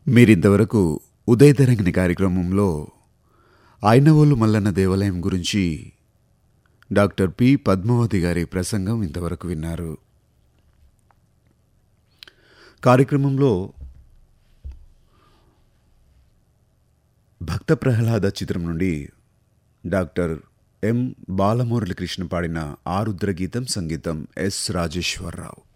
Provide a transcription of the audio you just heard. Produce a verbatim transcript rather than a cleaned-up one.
మీరింతవరకు ఉదయతరంగిణి కార్యక్రమంలో ఐనవోలు మల్లన్న దేవాలయం గురించి డాక్టర్ పి పద్మావతి గారి ప్రసంగం ఇంతవరకు విన్నారు. కార్యక్రమంలో భక్త ప్రహ్లాద చిత్రం నుండి డాక్టర్ ఎం బాలమురళీకృష్ణ పాడిన ఆరుద్ర గీతం, సంగీతం ఎస్ రాజేశ్వరరావు.